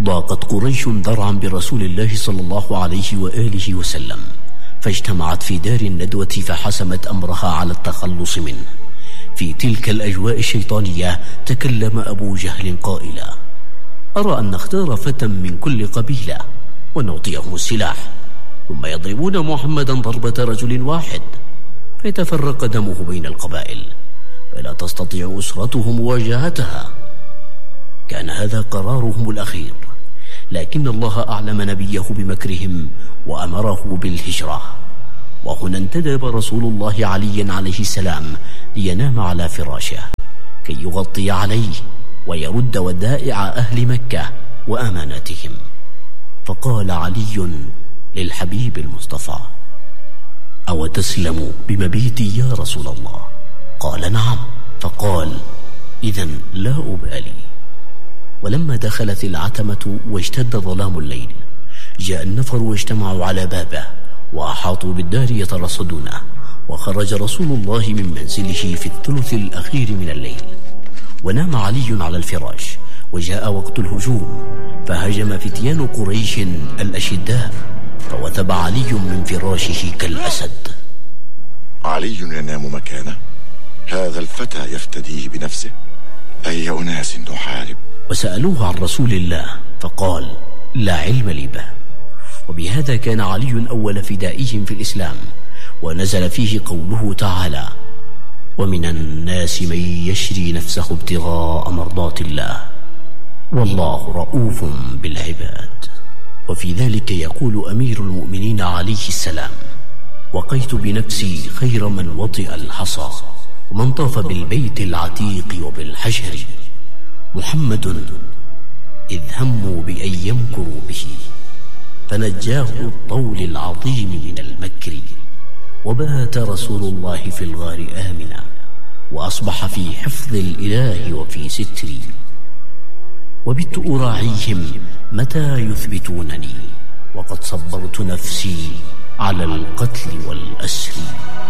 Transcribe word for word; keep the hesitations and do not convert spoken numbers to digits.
ضاقت قريش ذرعا برسول الله صلى الله عليه وآله وسلم، فاجتمعت في دار الندوة فحسمت أمرها على التخلص منه. في تلك الأجواء الشيطانية تكلم أبو جهل قائلا: أرى أن نختار فتى من كل قبيلة ونعطيهم السلاح، ثم يضربون محمدا ضربة رجل واحد فيتفرق دمه بين القبائل، فلا تستطيع أسرته مواجهتها. كان هذا قرارهم الأخير، لكن الله أعلم نبيه بمكرهم وأمره بالهجرة. وهنا انتدب رسول الله علي عليه السلام لينام على فراشه كي يغطي عليه ويرد ودائع أهل مكة وأماناتهم. فقال علي للحبيب المصطفى: أو تسلم بمبيتي يا رسول الله؟ قال: نعم. فقال: إذن لا أبالي. ولما دخلت العتمة واشتد ظلام الليل، جاء النفر واجتمعوا على بابه وأحاطوا بالدار يترصدونه. وخرج رسول الله من منزله في الثلث الأخير من الليل، ونام علي على الفراش. وجاء وقت الهجوم، فهجم فتيان قريش الأشداء، فوثب علي من فراشه كالأسد. علي ينام مكانه، هذا الفتى يفتديه بنفسه، أي أناس نحارب؟ وسألوه عن رسول الله فقال: لا علم لي به. وبهذا كان علي أول فدائهم في الإسلام، ونزل فيه قوله تعالى: ومن الناس من يشري نفسه ابتغاء مرضات الله والله رؤوف بالعباد. وفي ذلك يقول أمير المؤمنين عليه السلام: وقيت بنفسي خير من وطئ الحصى ومن طاف بالبيت العتيق وبالحجر، محمد إذ هموا بأن يمكروا به فنجاه الطول العظيم من المكر، وبات رسول الله في الغار آمنا وأصبح في حفظ الإله وفي ستري، وبت أراعيهم متى يثبتونني وقد صبرت نفسي على القتل والأسر.